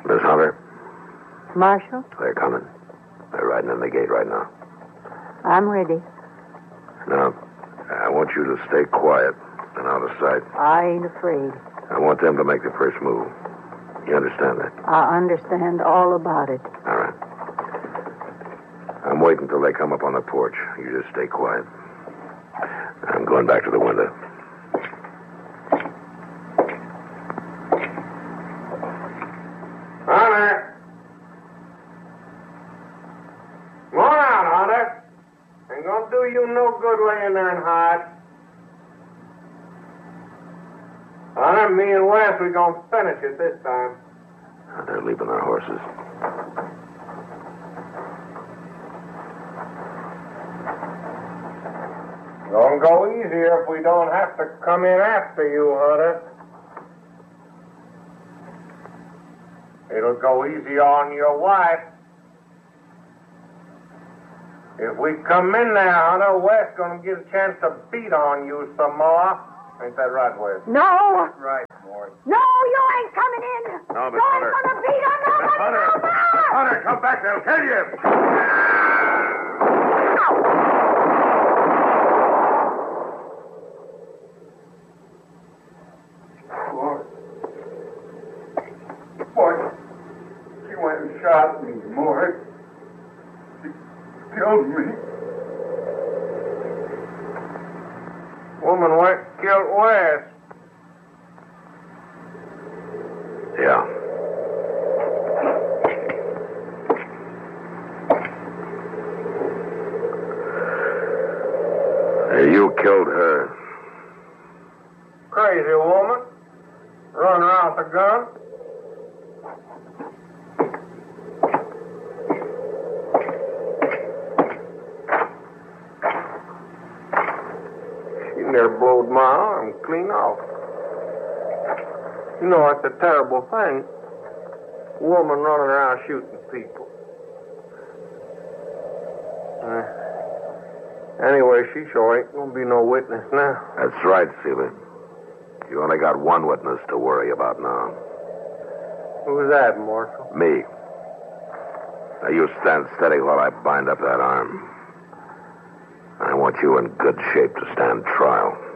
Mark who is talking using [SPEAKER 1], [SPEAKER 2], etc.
[SPEAKER 1] Miss Hunter?
[SPEAKER 2] Marshal?
[SPEAKER 1] They're coming. They're riding in the gate right now.
[SPEAKER 2] I'm ready.
[SPEAKER 1] Now, I want you to stay quiet and out of sight.
[SPEAKER 2] I ain't afraid.
[SPEAKER 1] I want them to make the first move. You understand that?
[SPEAKER 2] I understand all about it.
[SPEAKER 1] All right. I'm waiting till they come up on the porch. You just stay quiet. I'm going back to the window.
[SPEAKER 3] Hunter! Come on out, Hunter. Ain't gonna do you no good laying there and hide. Hunter, me and Wes, we gonna finish it this time.
[SPEAKER 1] They're leaving their horses.
[SPEAKER 3] Gonna go easier if we don't have to come in after you, Hunter. It'll go easy on your wife. If we come in there, Hunter, Wes gonna get a chance to beat on you some more. Ain't that right, Wes?
[SPEAKER 2] No!
[SPEAKER 3] Right, Maury.
[SPEAKER 2] No, you ain't coming in!
[SPEAKER 1] No, Miss
[SPEAKER 2] you
[SPEAKER 1] Hunter.
[SPEAKER 2] ain't gonna beat on nobody!
[SPEAKER 1] Hunter! Hunter, come back, they'll kill you!
[SPEAKER 3] Boy, she went and shot me, Maury. She killed me. Woman went and killed Wes.
[SPEAKER 1] Yeah. You killed her.
[SPEAKER 3] Crazy woman. Running around with a gun. She near blowed my arm clean off. You know, it's a terrible thing. A woman running around shooting people. Anyway, she sure ain't gonna be no witness now.
[SPEAKER 1] That's right, Seeley. You only got one witness to worry about now.
[SPEAKER 3] Who's that, Marshal?
[SPEAKER 1] Me. Now, you stand steady while I bind up that arm. I want you in good shape to stand trial.